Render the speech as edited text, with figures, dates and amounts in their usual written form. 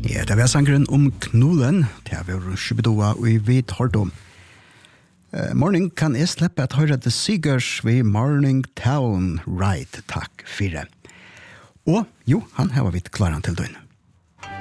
Ja, det var sangren Knuden, det var Shubidoa og i Vid Hordom. Morning kan jeg slippe at høre The Seegers ved Morning Town Ride, takk 4. Og jo, han har vidt klaran til døgn.